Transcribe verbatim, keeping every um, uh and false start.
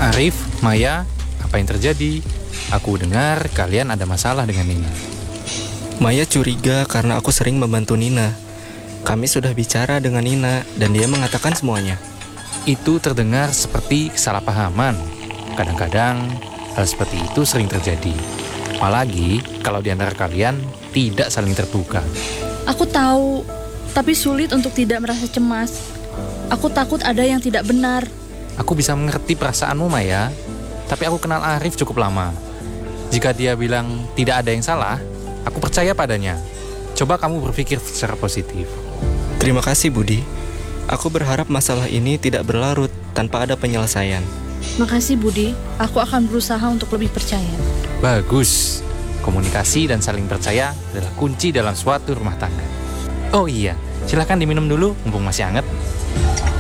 Arif, Maya, apa yang terjadi? Aku dengar kalian ada masalah dengan Nina. Maya curiga karena aku sering membantu Nina. Kami sudah bicara dengan Nina dan dia mengatakan semuanya. Itu terdengar seperti kesalahpahaman. Kadang-kadang hal seperti itu sering terjadi. Apalagi kalau di antara kalian tidak saling terbuka. Aku tahu, tapi sulit untuk tidak merasa cemas. Aku takut ada yang tidak benar. Aku bisa mengerti perasaanmu, Maya. Tapi aku kenal Arif cukup lama. Jika dia bilang tidak ada yang salah, aku percaya padanya. Coba kamu berpikir secara positif. Terima kasih, Budi. Aku berharap masalah ini tidak berlarut tanpa ada penyelesaian. Makasih Budi, aku akan berusaha untuk lebih percaya. Bagus. Komunikasi dan saling percaya adalah kunci dalam suatu rumah tangga. Oh iya, silakan diminum dulu mumpung masih hangat.